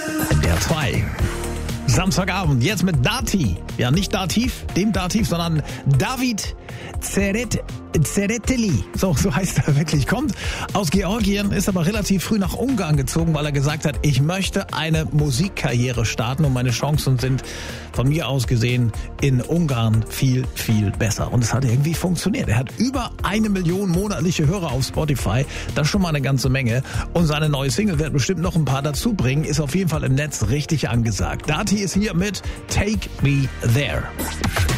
Der 2. Samstagabend, jetzt mit Dati. Ja, nicht Dativ, dem Dativ, sondern David Tsereteli. So heißt er wirklich. Kommt aus Georgien, ist aber relativ früh nach Ungarn gezogen, weil er gesagt hat, ich möchte eine Musikkarriere starten und meine Chancen sind von mir aus gesehen in Ungarn viel, viel besser. Und es hat irgendwie funktioniert. Er hat über 1 Million monatliche Hörer auf Spotify. Das ist schon mal eine ganze Menge. Und seine neue Single wird bestimmt noch ein paar dazu bringen. Ist auf jeden Fall im Netz richtig angesagt. Dati ist hier mit Take Me There.